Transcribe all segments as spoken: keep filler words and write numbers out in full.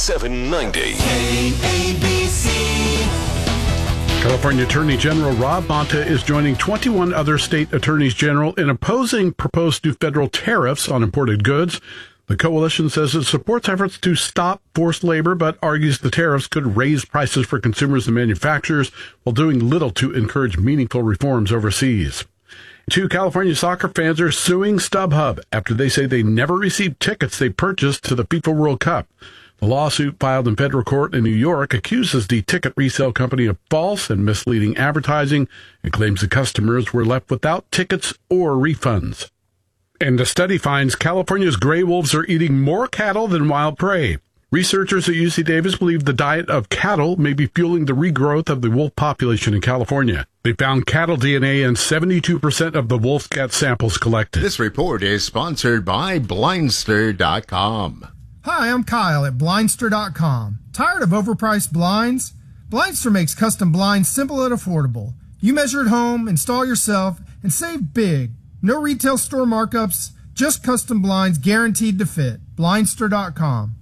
seven ninety. K A B C. California Attorney General Rob Bonta is joining twenty-one other state attorneys general in opposing proposed new federal tariffs on imported goods. The coalition says it supports efforts to stop forced labor, but argues the tariffs could raise prices for consumers and manufacturers while doing little to encourage meaningful reforms overseas. Two California soccer fans are suing StubHub after they say they never received tickets they purchased to the FIFA World Cup. The lawsuit filed in federal court in New York accuses the ticket resale company of false and misleading advertising and claims the customers were left without tickets or refunds. And a study finds California's gray wolves are eating more cattle than wild prey. Researchers at U C Davis believe the diet of cattle may be fueling the regrowth of the wolf population in California. They found cattle D N A in seventy-two percent of the wolf scat samples collected. This report is sponsored by Blindster dot com. Hi, I'm Kyle at Blindster dot com. Tired of overpriced blinds? Blindster makes custom blinds simple and affordable. You measure at home, install yourself, and save big. No retail store markups, just custom blinds guaranteed to fit. Blindster dot com.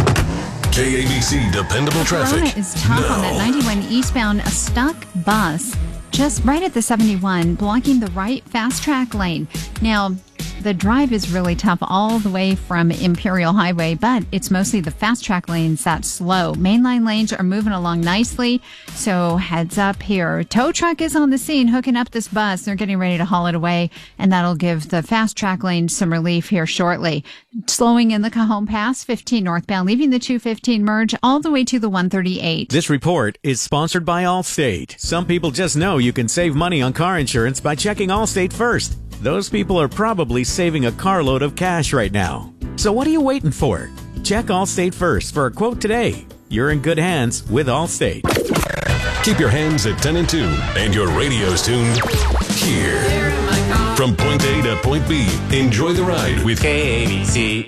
K A B C Dependable Traffic. Corona is tough now. on that ninety-one eastbound, a stuck bus just right at the seventy-one, blocking the right fast track lane. Now, the drive is really tough all the way from Imperial Highway, but it's mostly the fast track lanes that's slow. Mainline lanes are moving along nicely, so heads up here. Tow truck is on the scene hooking up this bus. They're getting ready to haul it away, and that'll give the fast track lane some relief here shortly. Slowing in the Cajon Pass, fifteen northbound, leaving the two fifteen merge all the way to the one thirty-eight. This report is sponsored by Allstate. Some people just know you can save money on car insurance by checking Allstate first. Those people are probably saving a carload of cash right now. So what are you waiting for? Check Allstate first for a quote today. You're in good hands with Allstate. Keep your hands at ten and two and your radios tuned here. From point A to point B, enjoy the ride with K A B C.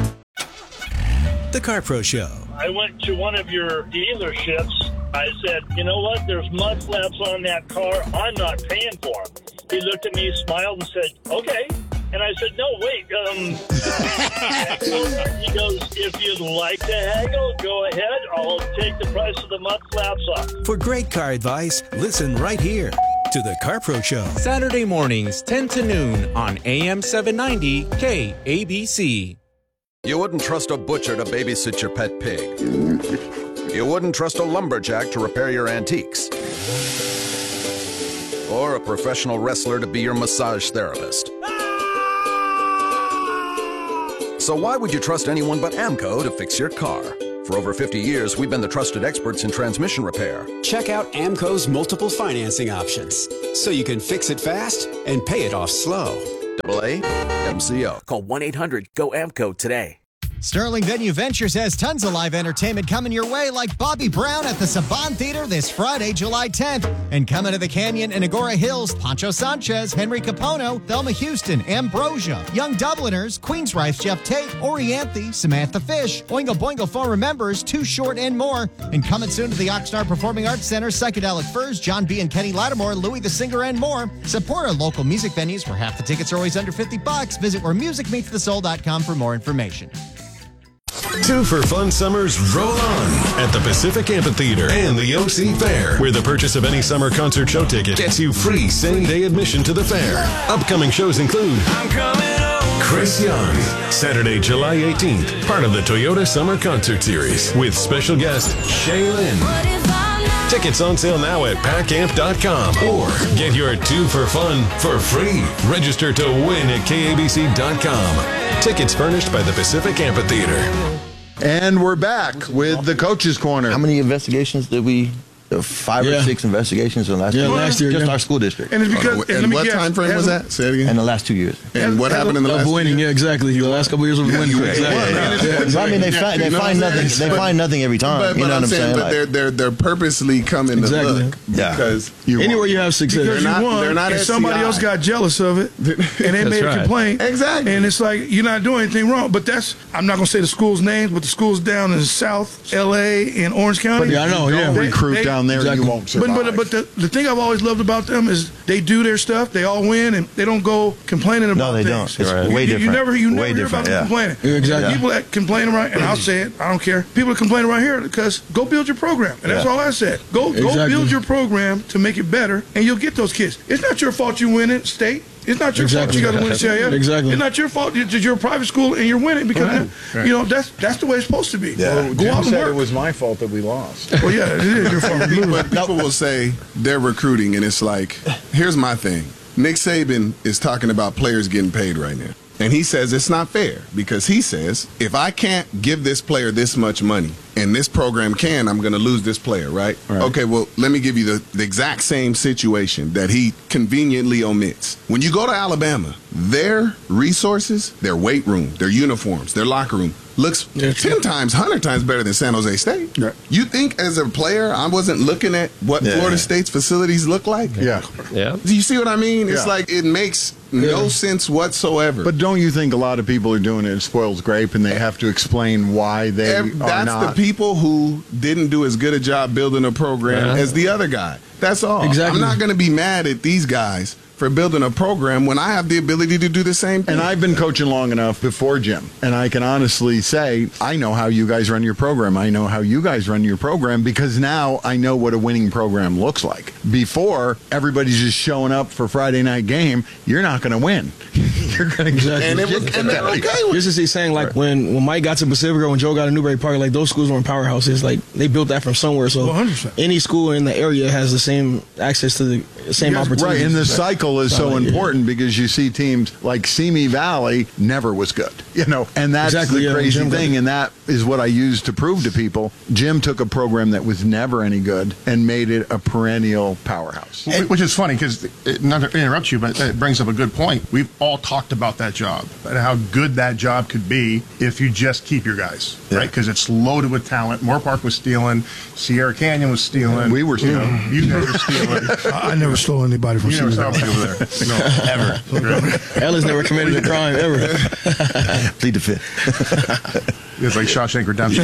The Car Pro Show. I went to one of your dealerships. I said, you know what? There's mud flaps on that car. I'm not paying for them. He looked at me, smiled, and said, okay. And I said, no, wait. Um, he goes, if you'd like to haggle, go ahead. I'll take the price of the mud flaps off. For great car advice, listen right here to The Car Pro Show. Saturday mornings, ten to noon on A M seven ninety K A B C. You wouldn't trust a butcher to babysit your pet pig. You wouldn't trust a lumberjack to repair your antiques. Or a professional wrestler to be your massage therapist. So why would you trust anyone but AMCO to fix your car? For over fifty years, we've been the trusted experts in transmission repair. Check out AMCO's multiple financing options, so you can fix it fast and pay it off slow. Double A M C O. Call one eight hundred G O A M C O today. Sterling Venue Ventures has tons of live entertainment coming your way, like Bobby Brown at the Saban Theater this Friday, July tenth. And coming to the Canyon and Agora Hills, Pancho Sanchez, Henry Capono, Thelma Houston, Ambrosia, Young Dubliners, Queensryche, Jeff Tate, Orianthe, Samantha Fish, Oingo Boingo Former Members, Too Short, and more. And coming soon to the Oxnard Performing Arts Center, Psychedelic Furs, John B. and Kenny Lattimore, Louis the Singer, and more. Support our local music venues where half the tickets are always under fifty bucks. Visit where music meets the soul dot com for more information. Two for Fun Summers roll on at the Pacific Amphitheater and the O C Fair, where the purchase of any summer concert show ticket gets you free same-day admission to the fair. Upcoming shows include Chris Young, Saturday, July eighteenth, part of the Toyota Summer Concert Series, with special guest Shay Lynn. Tickets on sale now at pack amp dot com, or get your two for fun for free. Register to win at K A B C dot com. Tickets furnished by the Pacific Amphitheater. And we're back with the Coach's Corner. How many investigations did we... Five yeah. or six investigations in the last yeah, year. last year. Just yeah. our school district. And it's because... And, and what guess, time frame was that? Say it again. In the last two years. And what happened in the last Of winning, yeah, exactly. The last couple years of winning. Yeah, exactly. Yeah. Yeah. I mean, they find, they find nothing. They but, find nothing every time. But, but you know I'm what I'm saying? saying? But like, they're, they're, they're purposely coming exactly. to look. Yeah. Because you Anywhere won. you have success. Because they're you not, won, they're not and somebody S C I. else got jealous of it, and they made right. a complaint. Exactly. And it's like, you're not doing anything wrong. But that's, I'm not going to say the school's names, but the schools down in South L A in Orange County. But yeah, I know, Don't yeah. recruit they, down down there, exactly. you won't survive. But but but the, the thing I've always loved about them is they do their stuff. They all win, and they don't go complaining about No, they things. don't. It's You- way you, different. You never you never Way hear about different, them yeah. complaining. Yeah, exactly. People that complain around, and I'll say it. I don't care. People that complain around here because go build your program, and that's Yeah. all I said. Go go Exactly. build your program to make it better, and you'll get those kids. It's not your fault you win it state. It's not your Exactly. fault you got to win C I F. Exactly. It's not your fault that you're a private school and you're winning because Right. Right. you know that's that's the way it's supposed to be. Well, Go Jim out and said work. it was my fault that we lost. Well, yeah, it is your fault. But people will say they're recruiting, and it's like, here's my thing. Nick Saban is talking about players getting paid right now. And he says it's not fair because he says, if I can't give this player this much money and this program can, I'm going to lose this player, right? Right. Okay, well, let me give you the, the exact same situation that he conveniently omits. When you go to Alabama, their resources, their weight room, their uniforms, their locker room, looks ten times, hundred times better than San Jose State. Right. You think as a player, I wasn't looking at what Yeah. Florida State's facilities look like? Yeah. Yeah. Do you see what I mean? It's Yeah. like it makes no Yeah. sense whatsoever. But don't you think a lot of people are doing it as spoils grape, and they have to explain why they Ev- are that's not? the people who didn't do as good a job building a program Yeah. as the other guy. That's all. Exactly. I'm not going to be mad at these guys for building a program when I have the ability to do the same thing. And I've been coaching long enough before Jim, and I can honestly say I know how you guys run your program. I know how you guys run your program because now I know what a winning program looks like. Before, everybody's just showing up for Friday night game. You're not going to win. You're going to Exactly. And it was- and they're okay with Just as he's saying, like when, when Mike got to Pacifica, when Joe got to Newberry Park, like those schools weren't powerhouses. Like they built that from somewhere. So one hundred percent. any school in the area has the same access to the same Yes, opportunities. right, and the cycle is so Yeah. important because you see teams like Simi Valley never was good, you know, and that's Exactly, the yeah, crazy Jim got thing, it. and that is what I use to prove to people. Jim took a program that was never any good and made it a perennial powerhouse. Wh- Which is funny because, not to interrupt you, but it brings up a good point. We've all talked about that job and how good that job could be if you just keep your guys, right? Because it's loaded with talent. Moore Park was stealing. Sierra Canyon was stealing. We were You know, stealing. you guys were stealing. I never stole anybody from You never Simi saw Valley. me over there. No, ever. Right? Ellis never committed a crime ever. Plead the fifth. It's like Shawshank Redemption.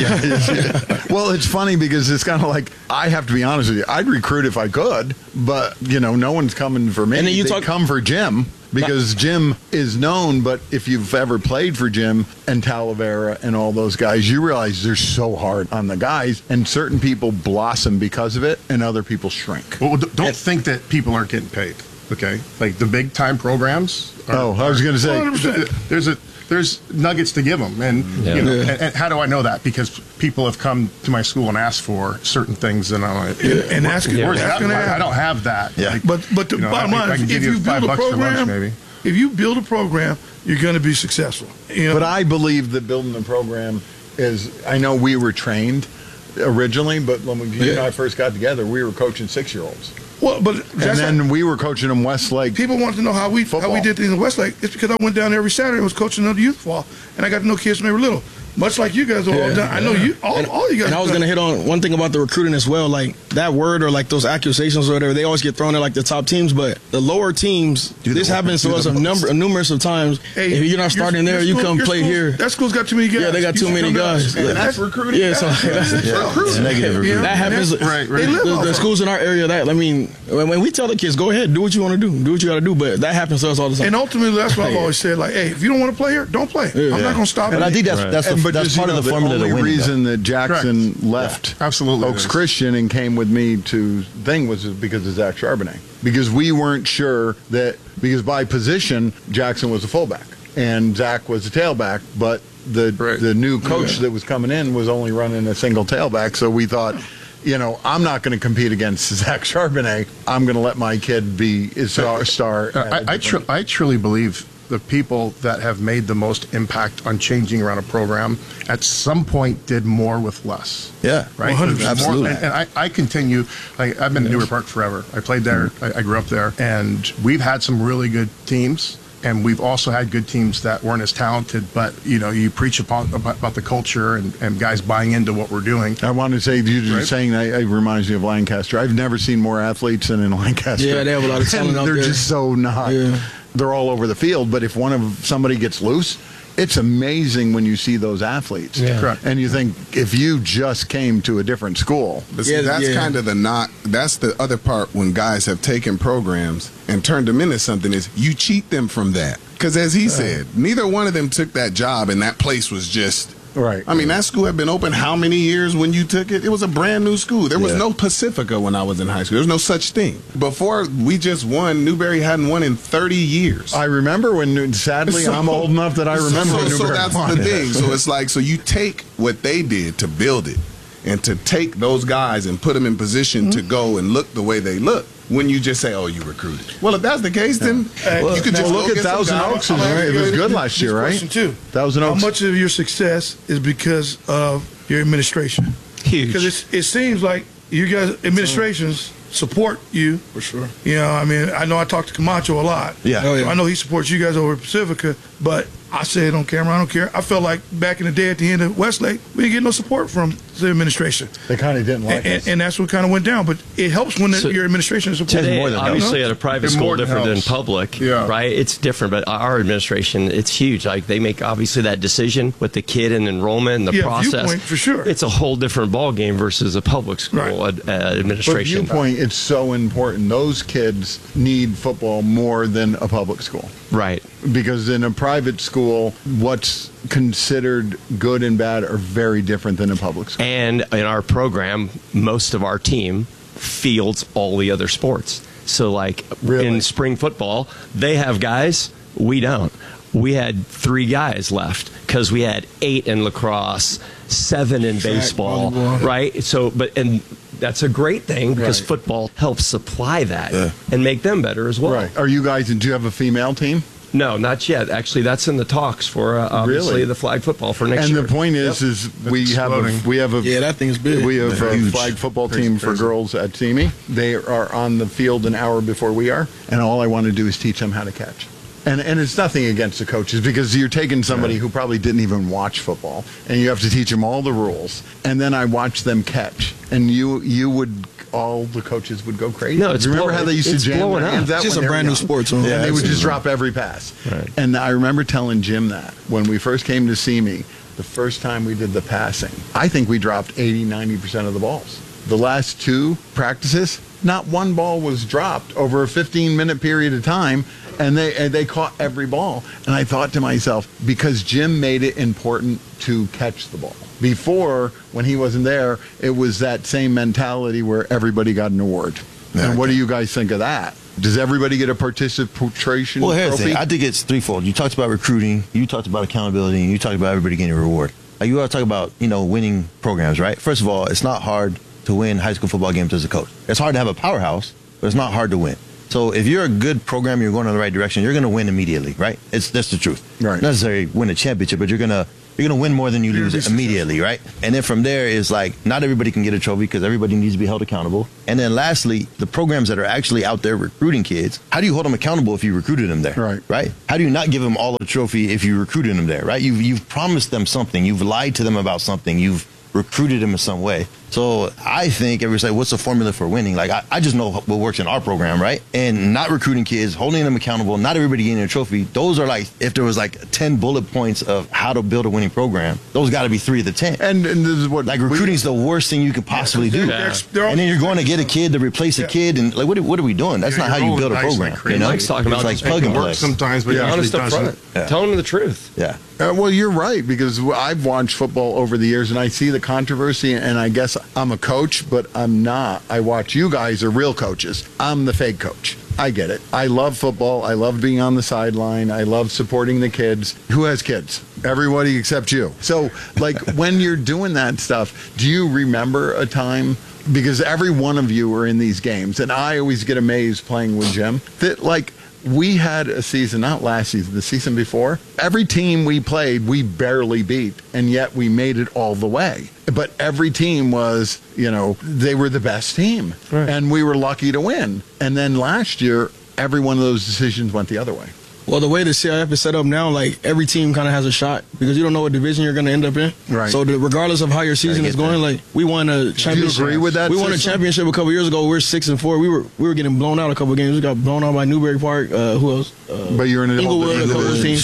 Well, it's funny because it's kind of like I have to be honest with you. I'd recruit if I could, but you know, no one's coming for me. And then you they talk- come for Jim because Jim is known. But if you've ever played for Jim and Talavera and all those guys, you realize they're so hard on the guys, and certain people blossom because of it, and other people shrink. Well, d- don't think that people aren't getting paid. Okay, like the big time programs. Are, Oh, I was gonna say. one hundred percent. there's a there's nuggets to give them, and Yeah. you know, Yeah. and, and how do I know that? Because people have come to my school and asked for certain things, and I'm like, And- and that's- where's that's that? gonna I, happen. I don't have that. Yeah. Like, But but the you know, bottom I, line, I can is, give if you five build a bucks for lunch, program, maybe. if you build a program, you're going to be successful. You know? But I believe that building the program is. I know we were trained originally, but when we, you and I first got together, we were coaching six-year-olds. well, but And that's then we were coaching them Westlake. people want to know how we how we Football. did things in Westlake. It's because I went down every Saturday and was coaching another youth football, and I got to know kids when they were little. Much like you guys are all Yeah. done. I know you all, And, all you guys. and I was done. going to hit on one thing about the recruiting as well. Like that word or like those accusations or whatever, they always get thrown at like the top teams, but the lower teams, Do the this work. happens to Do us the a most. number, numerous of times. Hey, if you're not your- starting there, your you school- come your play school- here. That school's got too many guys. Yeah, they got You too should many come to guys. us. Yeah. That's, That's recruiting. Yeah, so that's, that's, that's Yeah. recruiting. It's negative You know? recruiting. that happens. Right, right. They live The, off the of it. schools in our area, that I mean, when, when we tell the kids, go ahead, do what you want to do, do what you got to do, but that happens to us all the time. And ultimately, that's what I've Yeah. always said. Like, hey, if you don't want to play here, don't play. I'm not going to stop And it. I think that's that's, the, And- but that's just, part you know, of the formula to only winning. reason though. that Jackson left Absolutely it Oaks is. Christian and came with me to thing was because of Zach Charbonnet. Because we weren't sure that because by position Jackson was a fullback and Zach was a tailback, but the Right. the new coach that was coming in was only running a single tailback. So we thought, you know, I'm not going to compete against Zach Charbonnet. I'm going to let my kid be a star. star at a I, I, tr- different- I truly believe the people that have made the most impact on changing around a program at some point did more with less. Yeah, Right? one hundred There's percent. more- Absolutely. and and I, I continue, like, I've been in Newbury Park forever. I played there. I, I grew up there. And we've had some really good teams. And we've also had good teams that weren't as talented, but, you know, you preach upon, about, about the culture and, and guys buying into what we're doing. I wanted to say, you just Right. saying that it reminds me of Lancaster. I've never seen more athletes than in Lancaster. Yeah, they have a lot of talent And out they're there. just so not. Yeah. They're all over the field, but if one of somebody gets loose, it's amazing when you see those athletes. Yeah. Correct. And you think, if you just came to a different school. But see, Yeah, that's yeah. kind of the not. That's the other part when guys have taken programs and turned them into something is you cheat them from that. Because as he said, neither one of them took that job, and that place was just. Right. I mean, that school had been open how many years when you took it? It was a brand new school. There was Yeah. no Pacifica when I was in high school. There was no such thing. Before we just won, Newberry hadn't won in thirty years. I remember when, sadly, So- I'm old enough that I remember So, when so Newberry that's won. the thing. So it's like, so you take what they did to build it and to take those guys and put them in position to go and look the way they look. When you just say, "Oh, you recruited." Well, if that's the case, then Well, you could now just look go at get some Thousand guys. Oaks, I'm gonna right? ask It you was this- good last year, this right? question too. Thousand Oaks. How much of your success is because of your administration? Huge. Because it's, it seems like you guys, administrations, support you. For sure. You know, I mean, I know I talk to Camacho a lot. Yeah. Oh, yeah. I know he supports you guys over at Pacifica, but I say it on camera, I don't care. I felt like back in the day at the end of Westlake, we didn't get no support from the administration. They kind of didn't like And, us. and, and that's what kind of went down. But it helps when the, So- your administration is supporting Today, you know? obviously, at a private It school, more than different than helps. public, Yeah. right? It's different, but our administration, it's huge. Like they make obviously that decision with the kid and enrollment and the Yeah, process. viewpoint, for sure. It's a whole different ball game versus a public school Right. ad, uh, But administration. viewpoint, it's so important. Those kids need football more than a public school. Right. Because in a private school, what's considered good and bad are very different than a public school. And in our program, most of our team fields all the other sports. So, like Really? in spring football, they have guys, we don't. We had three guys left because we had eight in lacrosse, seven in Track, baseball, volleyball. right? So, but and that's a great thing because Right. football helps supply that Yeah. and make them better as well. Right. Are you guys, do you have a female team? No, not yet. Actually, that's in the talks for uh, obviously Really? the flag football for next And year. the point is, is we have a, exploding. we have a Yeah, that thing's big. we have a Huge. flag football Crazy, team for crazy. girls at Simi. They are on the field an hour before we are, and all I want to do is teach them how to catch. And and it's nothing against the coaches because you're taking somebody who probably didn't even watch football, and you have to teach them all the rules. And then I watch them catch, and you you would. All the coaches would go crazy. No, it's Do you remember blow- how they used to it's jam blowing their up. hands out It's just when a they were brand new young? sport to them. and Yeah, they would just absolutely. drop every pass. Right. And I remember telling Jim that when we first came to see me, the first time we did the passing, I think we dropped eighty, ninety percent of the balls. The last two practices, not one ball was dropped over a fifteen minute period of time, and they and they caught every ball. And I thought to myself, because Jim made it important to catch the ball. Before, when he wasn't there, it was that same mentality where everybody got an award. And what do you guys think of that? Does everybody get a participation Well, here's the trophy? thing. I think it's threefold. You talked about recruiting, you talked about accountability, and you talked about everybody getting a reward. Like you are talking about, you know, winning programs, right? First of all, it's not hard to win high school football games as a coach. It's hard to have a powerhouse, but it's not hard to win. So if you're a good program, you're going in the right direction, you're going to win immediately, right? It's that's the truth. Right. Not necessarily win a championship, but you're going to you're going to win more than you You're lose gonna be immediately, right? And then from there is like not everybody can get a trophy because everybody needs to be held accountable. And then lastly, the programs that are actually out there recruiting kids, how do you hold them accountable if you recruited them there? Right. Right? How do you not give them all a trophy if you recruited them there, right? You've you've promised them something, you've lied to them about something, you've recruited them in some way. So I think everybody say, what's the formula for winning? Like I, I just know what works in our program, right? And not recruiting kids, holding them accountable, not everybody getting a trophy. Those are like, if there was like ten bullet points of how to build a winning program, those got to be three of the ten. And, and this is what Like recruiting is the worst thing you could possibly do. They're- they're all- And then you're going to get a kid to replace a Yeah. kid, and like, what, are- what are we doing? That's Yeah, not how you're you build a rolling dice program. like crazy. You know, Mike's talking about it's like just plug It and play. works sometimes, but Yeah. it Honest usually up doesn't. front. Yeah. Tell them the truth. Yeah. Uh, well, you're right, because I've watched football over the years, and I see the controversy, and I guess I'm a coach, but I'm not. I watch you guys are real coaches. I'm the fake coach. I get it. I love football. I love being on the sideline. I love supporting the kids. Who has kids? Everybody except you. So, like, when you're doing that stuff, do you remember a time? Because every one of you are in these games, and I always get amazed playing with Jim, that, like, we had a season, not last season, the season before. Every team we played, we barely beat, and yet we made it all the way. But every team was, you know, they were the best team, Right. and we were lucky to win. And then last year, every one of those decisions went the other way. Well, the way the C I F is set up now, like every team kind of has a shot because you don't know what division you're going to end up in. Right. So the, regardless of how your season is going, like we won a championship. agree with that We won a system? championship a couple years ago. We're six and four. We were we were getting blown out a couple of games. We got blown out by Newberry Park. Uh, who else? Uh, But you're in an Inglewood, a couple of Inglewood. teams.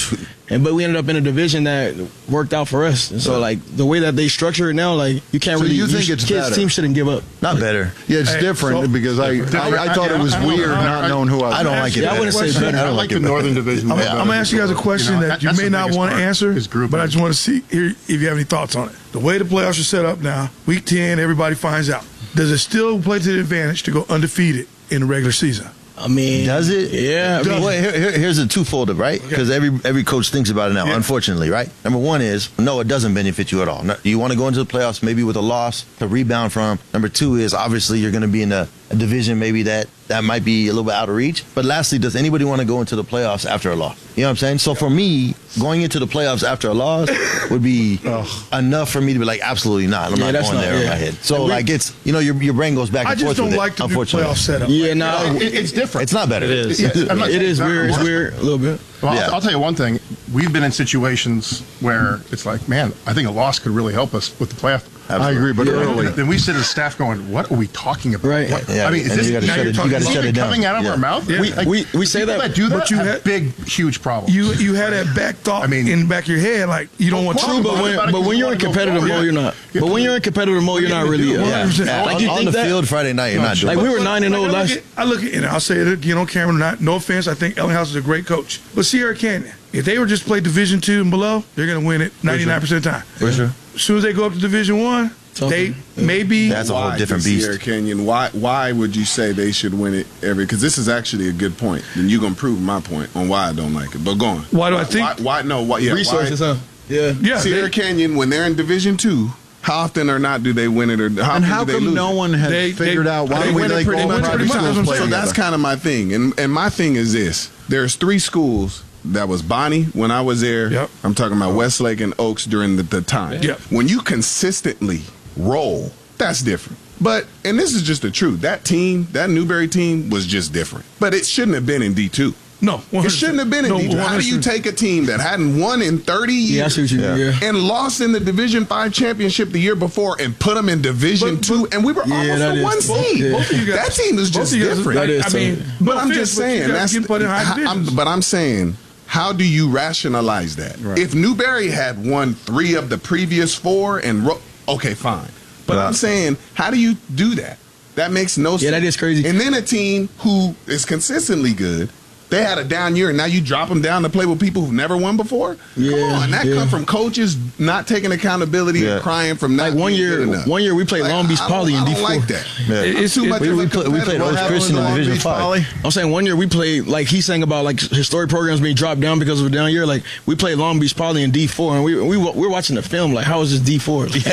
And but we ended up in a division that worked out for us. And so like the way that they structure it now, like you can't So really. you think it's kids, better? Team shouldn't give up. Not better. Yeah, it's Hey, different so- because I, I I thought it was I- I- weird I- not I- knowing who I was. I don't like it. Yeah, I wouldn't say better. better. I like the Northern Division. I'm, more I'm better. gonna ask you guys a question You know, that you that's may the not biggest want to part, answer, is grouping. but I just want to see here if you have any thoughts on it. The way the playoffs are set up now, week ten, everybody finds out. Does it still play to the advantage to go undefeated in the regular season? I mean, Does it? Yeah. I mean, Well, here, here- here's a twofold, right? Because every every coach thinks about it now. Yeah. Unfortunately, right? Number one is no, it doesn't benefit you at all. No, you want to go into the playoffs maybe with a loss to rebound from. Number two is obviously you're going to be in a, a division maybe that that might be a little bit out of reach. But lastly, does anybody want to go into the playoffs after a loss? You know what I'm saying? So for me, going into the playoffs after a loss would be enough for me to be like, absolutely not. I'm Yeah, not that's going not- there in yeah. my head. So And we- like it's you know your your brain goes back I and just forth don't with like it. the new Unfortunately, playoff setup. Yeah, no, It- it's different. it's not better. It is. Yeah, I'm not it saying is it's weird. It's better. weird a little bit. Well, Yeah. I'll, I'll tell you one thing. We've been in situations where it's like, man, I think a loss could really help us with the playoff. I agree, but Yeah. early. Then we sit as staff going, what are we talking about? Right. What- Yeah, I mean, is and this you gotta now shut you're it- you talking- gotta is shut it it down. coming out of Yeah. our mouth? Yeah. We, like, We- we say people that, that do but that you have had- big, huge problems. You you had that back thought I mean- in the back of your head, like you don't want Well, to. True, but when, about it but 'cause when you you're in wanna go competitive forward. mode, Yeah. you're not. Yeah. But when you're in competitive mode, you're not really. Yeah. Yeah. Yeah, Like on, you on think the that? field Friday night, you're not doing Like we it. were nine and Like, zero I look last. at, I look at, and I'll say it again on camera. Not no offense, I think Ellenhouse is a great coach, but Sierra Canyon, if they were just play Division two and below, they're going to win it ninety-nine percent of the time. For sure. As soon as they go up to Division one, they maybe That's a whole Why different does beast. Sierra Canyon, why why would you say they should win it every? Because this is actually a good point, and you're gonna prove my point on why I don't like it. But go on. Why do I think- Why, why no? Why, yeah, Resources, why, huh? Yeah. yeah, Sierra they, Canyon, when they're in Division Two, how often or not do they win it, or how And often how do they come lose no it? one has They- figured they- out why they we win it like pretty all much private every time. schools play So together? that's kind of my thing, and and my thing is this: there's three schools. That was Bonnie when I was there. Yep. I'm talking about Westlake and Oaks during the, the time. Yep. When you consistently roll, that's different. But, and this is just the truth, that team, that Newberry team was just different. But it shouldn't have been in D two. no, It shouldn't have been in no, D two. How do you one hundred percent. take a team that hadn't won in thirty years Yeah, I see what you mean. Yeah. and lost in the Division Five championship the year before and put them in Division But- Two, and we were Yeah, almost that the is- one seed. yeah. Both of you guys- that team is both just of you guys- different. That is I mean, tough. But no I'm offense, just but you saying guys that's get put in high how- divisions. I'm, but I'm saying, how do you rationalize that? Right. If Newberry had won three of the previous four, and ro- okay, fine. But I'm saying, how do you do that? That makes no sense. Yeah, that is crazy. And then a team who is consistently good, they had a down year, and now you drop them down to play with people who've never won before. Come Yeah, on, that yeah. comes from coaches not taking accountability Yeah. and crying from not Like one being year, good enough. one year we played Like, Long Beach I don't- Poly in I D don't four. like that. Yeah. I'm too it- much we- of a we play- we played competitor. Oaks Christian in Division Five. I'm saying one year we played like he sang about like historic programs being dropped down because of a down year. Like we played Long Beach Poly in D four, and we we we we're watching the film like how is this D four? Like,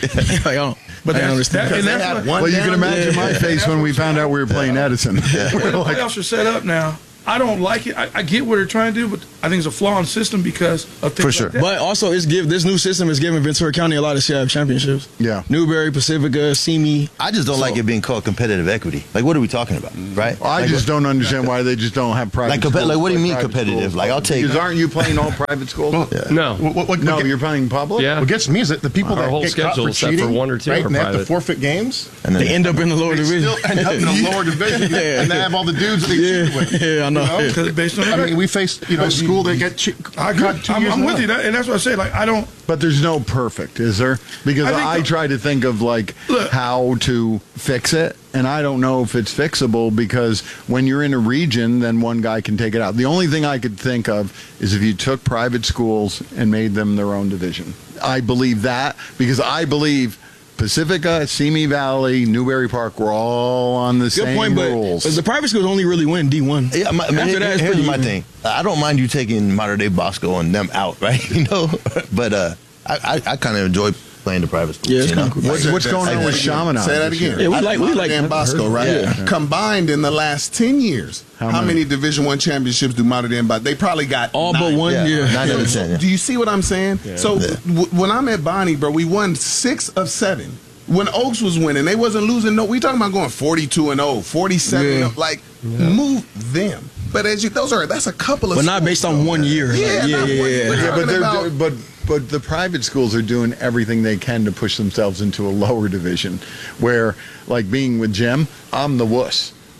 I don't, But I don't that's, that, understand. and They that's had what, one Well, you can down. imagine Yeah. my face when we found out we were playing Edison. the way the playoffs are set up now. I don't like it. I, I get what they're trying to do, but I think it's a flaw in the system because of things For sure. like that. But also, it's give this new system is giving Ventura County a lot of C I F championships. Yeah. Newberry, Pacifica, Simi. I just don't like it being called competitive equity. Like, what are we talking about, right? I Like, just don't understand why they just don't have private Like, compe- schools like, what do you play mean private competitive? schools. Like, I'll take- Because aren't you playing all private schools? Yeah. No. What, what, what, No, get- you're playing public? Yeah. what gets me is that the people Our that whole get caught schedule for is set for cheating, one or two right, are and they have to private. forfeit games, And then They end up in the lower they division. still end up in a lower division, Yeah. and they have all the dudes that they Yeah. cheat with. Yeah, I know. You know? Because based on I mean, we faced you know school that get che- I agree. caught two I'm, years I'm in a with row. you, that, and that's what I say. Like I don't. But there's no perfect, is there? Because I think I, the- try to think of like Look. how to fix it, and I don't know if it's fixable because when you're in a region, then one guy can take it out. The only thing I could think of is if you took private schools and made them their own division. I believe that because I believe Pacifica, Simi Valley, Newberry Park were all on the Good same point, but rules. the private schools only really win D one. Yeah, my, After here- that, it's here's pretty my even. thing. I don't mind you taking Mater Dei Bosco and them out, right? You know, but uh, I, I, I kind of enjoy playing the private schools. Yeah, it's you know? kinda cool. What's, what's going Say on that with again. Chaminade? Say that this again. year? Yeah, we like we like Mater Dei Bosco, right? Yeah. Combined in the last ten years, How how, many? many Division One championships do Mater Dei Bosco? They probably got all nine. but one. Yeah, Yeah, nine out of ten. Yeah. Do you see what I'm saying? So w- when I'm at Bonnie, bro, we won six of seven. When Oaks was winning, they wasn't losing. No, we talking about going forty-two and oh, forty-seven. Yeah. and oh. Like move them. But as you, those are that's a couple of. but not schools, based on though. one year. Like, Yeah, yeah, not yeah, one- yeah. we're Yeah, but talking they're about- but but the private schools are doing everything they can to push themselves into a lower division. Where, like being with Jim, I'm the wuss.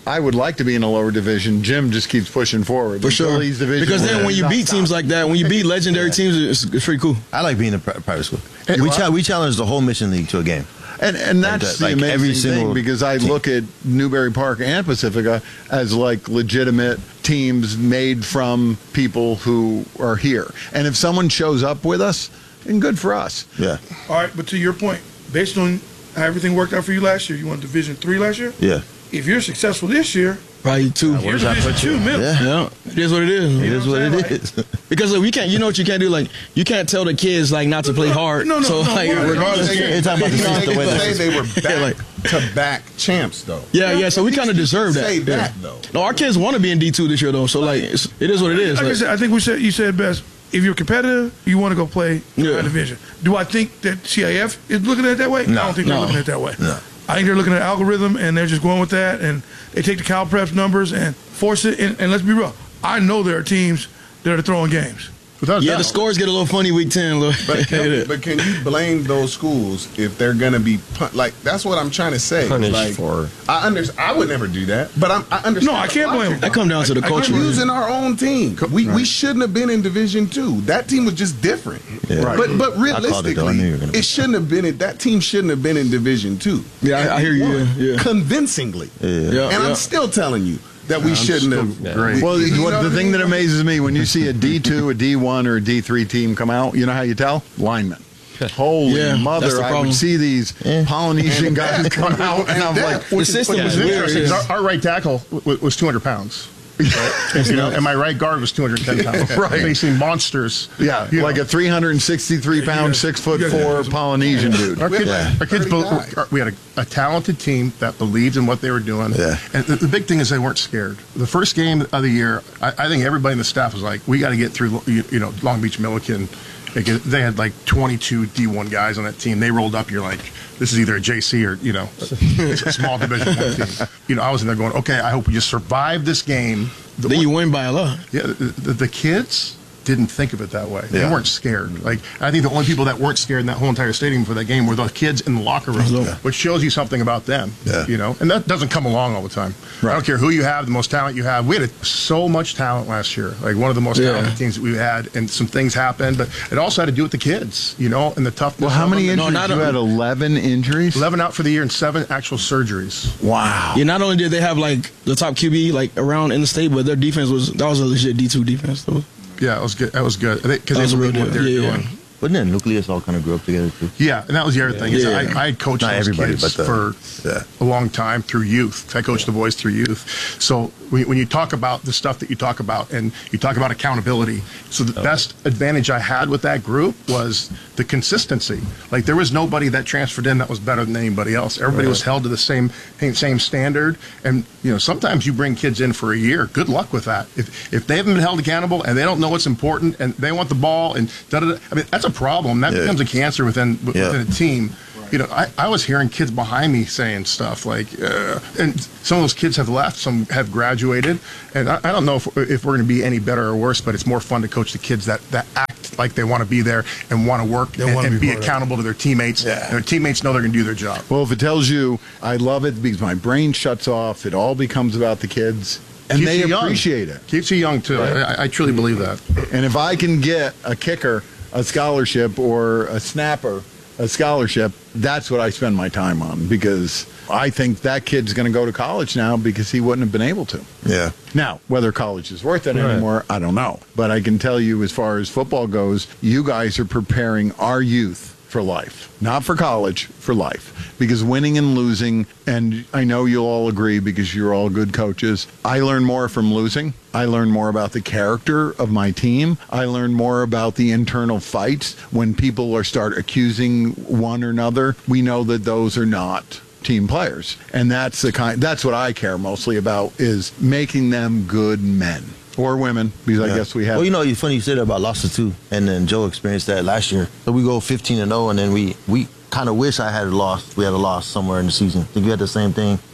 I would like to be in a lower division. Jim just keeps pushing forward. For sure. Because then when you beat teams like that, when you beat legendary teams, it's, it's pretty cool. I like being in pri- private school. We, cha- we challenge the whole Mission League to a game. And and that's like the that, like amazing every thing, because I team. look at Newberry Park and Pacifica as like legitimate teams made from people who are here. And if someone shows up with us, then good for us. Yeah. All right, but to your point, based on how everything worked out for you last year, you won Division Three last year? Yeah. If you're successful this year, probably two. Uh, You're Division Two, middle. Yeah. yeah, it is what it is. It is what it is. Because look, we can't. You know what you can't do? Like you can't tell the kids like not to play hard. No, no, so no, like no, regardless, They, You're talking about the you know, season, they the way could they- say they were back Yeah, like- to back champs, though. yeah, yeah. So we kind of deserve that. Say Yeah. that, though. No, our kids want to be in D two this year though. So like, it's, it is what it is. Like I Like, said, I think we said you said best. If you're competitive, you want to go play in Yeah. high division. Do I think that C I F is looking at it that way? No. I don't think No. they're looking at it that way. No. I think they're looking at algorithm and they're just going with that, and they take the Cal Preps numbers and force it. And, and let's be real, I know there are teams that are throwing games. Without yeah, doubt. the scores get a little funny week ten. Little. But can, but can you blame those schools if they're going to be pun- like? That's what I'm trying to say. Punished like, for- I under, I would never do that, but I'm, I understand. No, I can't the blame logic. them. That come down to the I- I culture. couldn't We're using our own team. We we shouldn't have been in Division Two. That team was just different. Yeah. Right. But but I called it, though. I knew you were realistically, gonna be- it shouldn't have been. In, that team shouldn't have been in Division Two. Yeah, I- And I we hear you, won yeah, yeah. convincingly. Yeah. Yeah, And yeah. I'm still telling you that we shouldn't have. great. Well, You know what, what the I thing mean? that amazes me when you see a D two, a D one, or a D three team come out, you know how you tell? Linemen. Holy Yeah, that's mother! the I problem. would see these Polynesian And guys that- come out, and I'm that- like, The system What's is weird. interesting is yeah. our, our right tackle w- was two hundred pounds. Right? You know, and my right guard was two hundred ten pounds. Right. Facing monsters. yeah, you like know. a three hundred sixty-three pound, gotta- six foot you gotta four have some- Polynesian dude. Our kids, Yeah. our kids thirty both, guys. our- we had a, a talented team that believed in what they were doing. Yeah. And the, the big thing is they weren't scared. The first game of the year, I, I think everybody in the staff was like, we got to get through, you, you know, Long Beach Milliken. They had like twenty-two D one guys on that team. They rolled up. You're like, this is either a J C or, you know, it's a small Division One team. You know, I was in there going, okay, I hope we just survive this game. The Then one- you win by a lot. yeah, the, the, the kids didn't think of it that way. They Yeah. weren't scared. Like I think the only people that weren't scared in that whole entire stadium for that game were the kids in the locker room, Yeah. which shows you something about them. Yeah. You know, and that doesn't come along all the time. I don't care who you have, the most talent you have. We had a, so much talent last year, like one of the most Yeah. talented teams that we've had, and some things happened, but it also had to do with the kids, you know, and the toughness. Well, how of many them. injuries? not you a- had eleven injuries. eleven out for the year and seven actual surgeries. Wow. Yeah, not only did they have like the top Q B like around in the state, but their defense was that was a legit D two defense. Though. Yeah, it was good. That was good because That was they a real believed what deal. they were Yeah, yeah. doing. But then Nucleus all kind of grew up together too. Yeah, and that was the other thing. Is Yeah. I, I had coached Not those everybody, kids but the- for yeah. a long time through youth. I coached the boys through youth. So when, when you talk about the stuff that you talk about, and you talk about accountability, so the best advantage I had with that group was the consistency. Like there was nobody that transferred in that was better than anybody else. Everybody was held to the same same standard. And you know, sometimes you bring kids in for a year. Good luck with that. If if they haven't been held accountable and they don't know what's important and they want the ball and da da da, I mean that's a problem. That Yeah. becomes a cancer within Yeah. within a team. You know, I, I was hearing kids behind me saying stuff like, uh, and some of those kids have left, some have graduated, and I, I don't know if, if we're going to be any better or worse, but it's more fun to coach the kids that, that act like they want to be there and want to work and, wanna and be be part of it. accountable to their teammates. Yeah. And their teammates know they're going to do their job. Well, if it tells you, I love it because my brain shuts off. It all becomes about the kids, and Keeps they you young. appreciate it. Keeps you young too. I, I truly believe that. And if I can get a kicker a scholarship or a snapper a scholarship, that's what I spend my time on, because I think that kid's going to go to college now because he wouldn't have been able to. Yeah. Now, whether college is worth it Right. anymore, I don't know. But I can tell you, as far as football goes, you guys are preparing our youth for life, not for college, for life. Because winning and losing, and I know you'll all agree because you're all good coaches, I learn more from losing. I learn more about the character of my team. I learn more about the internal fights when people are start accusing one another. We know that those are not team players, and that's the kind. That's what I care mostly about, is making them good men or women, because I Yeah. guess we have. Well, you know, it's funny you said that about losses too, and then Joe experienced that last year. So we go fifteen and zero, and then we we kind of wish I had a loss. We had a loss somewhere in the season. I think you had the same thing.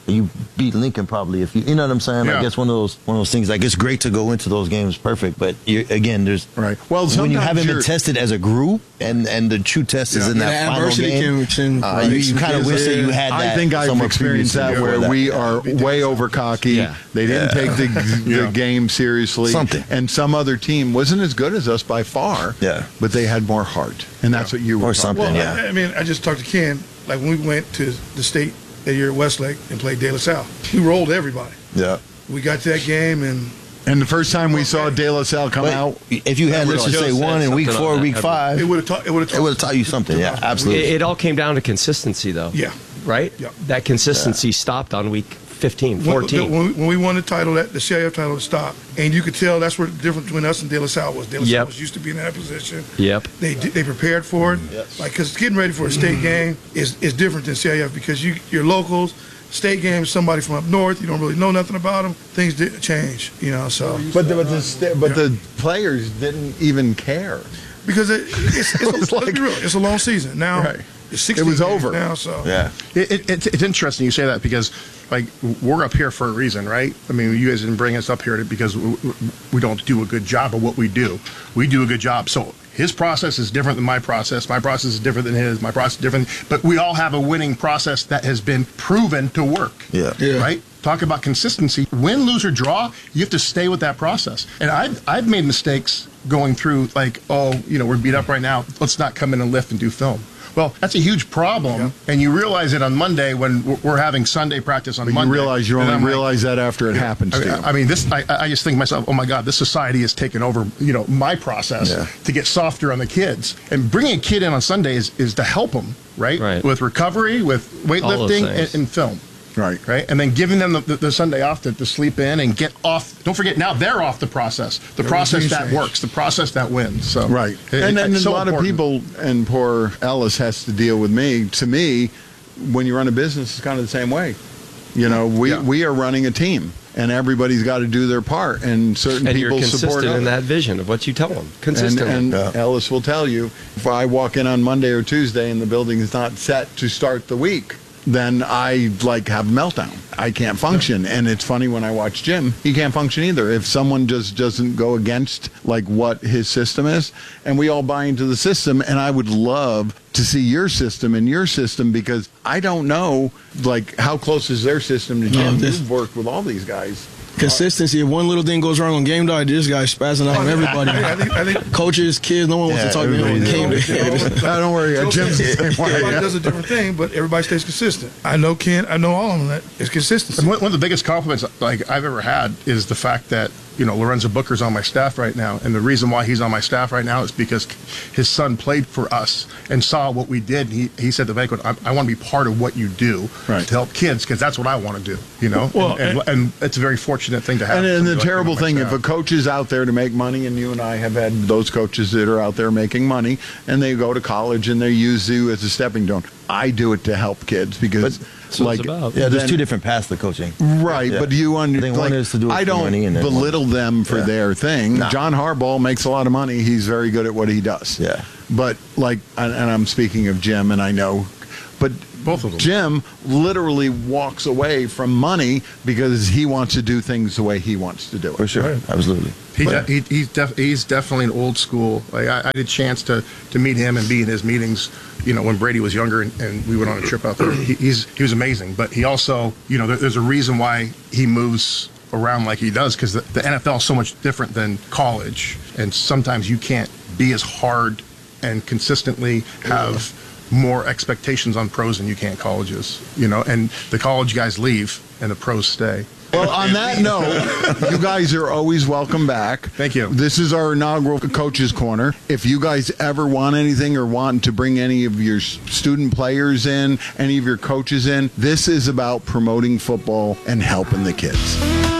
you beat Lincoln probably if you you know what I'm saying. Yeah. Like it's one of those one of those things. Like it's great to go into those games perfect, but you again, there's right. Well, when you sometimes haven't been you're- tested as a group, and and the true test is Yeah. in that Yeah, final adversity game. can- uh, you you kind of wish that you had that. I think I've somewhere experienced previously that before where that. we are way over cocky. Yeah. They didn't Yeah. take the, the Yeah. game seriously. Something. And some other team wasn't as good as us by far. Yeah. But they had more heart, and that's what you were. Or talking something, about. Well, I, I mean, I just talked to Ken. Like when we went to the state that year at Westlake and played De La Salle, we rolled everybody. Yeah. We got to that game and. And the first time we saw De La Salle come But out, if you had, let's just say, one in week four, week five, It would have taught. It would have it would have taught you something. Yeah, absolutely. It, it all came down to consistency, though. Yeah. Right? Yeah. That consistency stopped on week fifteen, When, fourteen. when, we, when we won the title, that the C I F title stopped, and you could tell that's where the difference between us and De La Salle was. De La Salle Yep. was used to being in that position. Yep. They did- they prepared for it. Like because getting ready for a state game is, is different than C I F because you you're locals. State game is somebody from up north. You don't really know nothing about them. Things did change, you know. So, but the, but the sta- but the players didn't even care because it, it's, it's, it's, let's be real, it's a long season now. Right. It's sixteen It was games over. now. So It, it, it's, it's interesting you say that because, like, we're up here for a reason, right? I mean, you guys didn't bring us up here because we, we don't do a good job of what we do. We do a good job. So his process is different than my process. My process is different than his. My process is different. But we all have a winning process that has been proven to work. Yeah. Yeah. Right? Talk about consistency. Win, lose, or draw, you have to stay with that process. And I've, I've made mistakes going through, like, oh, you know, we're beat up right now. Let's not come in and lift and do film. Well, that's a huge problem, and you realize it on Monday when we're- we're having Sunday practice on but Monday. you realize you And only I'm like, realize that after it happens I to mean, you. I mean, this. I, I just think to myself, oh my God, this society has taken over. You know, my process Yeah. to get softer on the kids, and bringing a kid in on Sunday is, is to help them, right? Right. With recovery, with All those weightlifting, and, things. and film. Right. Right. And then giving them the, the, the Sunday off to, to sleep in and get off. Don't forget, now they're off the process. The Their process routine that change. works. The process that wins. So Right. it- and then it's a so lot of important. people, and poor Ellis has to deal with me. To me, when you run a business, it's kind of the same way. You know, we, Yeah. we are running a team, and everybody's got to do their part, and certain And you're people support consistent in others. that vision of what you tell them. And, Consistently. and Yeah. Ellis will tell you, if I walk in on Monday or Tuesday and the building is not set to start the week, then I like have a meltdown. I can't function. And it's funny when I watch Jim, he can't function either. If someone just doesn't go against like what his system is, and we all buy into the system, and I would love to see your system and your system because I don't know like how close is their system to Jim. this- You've worked with all these guys. Consistency. If one little thing goes wrong on game day, this guy's spazzing out on everybody. I think, I think Coaches, kids, no one wants Yeah, to talk to him on everybody game does. day. Uh, don't worry, uh, Jim's the same way. everybody Yeah. does a different thing, but everybody stays consistent. I know Ken. I know all of them. That it's consistency. And one one of the biggest compliments like I've ever had is the fact that you know Lorenzo Booker's on my staff right now, and the reason why he's on my staff right now is because his son played for us and saw what we did. He he said to Banquet, I, I want to be part of what you do Right. to help kids because that's what I want to do. You know, Well, and, and, and it's a very fortunate thing to have. And, and the somebody like him terrible on my thing, if staff. a coach is out there to make money, and you and I have had those coaches that are out there making money, and they go to college and they use you as a stepping stone. I do it to help kids because, That's what like, it's about. Yeah, there's then- two different paths to coaching. Right, Yeah. but you I under, think like, one is to do it I for don't money and then one- belittle them for Yeah. their thing. Nah. John Harbaugh makes a lot of money. He's very good at what he does. Yeah. But like, and, and I'm speaking of Jim, and I know, but Both of them. Jim literally walks away from money because he wants to do things the way he wants to do it. For sure. Absolutely. He, But- de- he he's def- he's definitely an old school. Like I, I had a chance to, to meet him and be in his meetings. You know, when Brady was younger, and, and we went on a trip out there. He, he's he was amazing. But he also, you know, there, there's a reason why he moves around like he does because the, the N F L is so much different than college, and sometimes you can't be as hard and consistently have more expectations on pros than you can colleges. You know, and the college guys leave and the pros stay. Well, on that note, you guys are always welcome back. Thank you. This is our inaugural Coaches Corner. If you guys ever want anything or want to bring any of your s- student players in, any of your coaches in, this is about promoting football and helping the kids.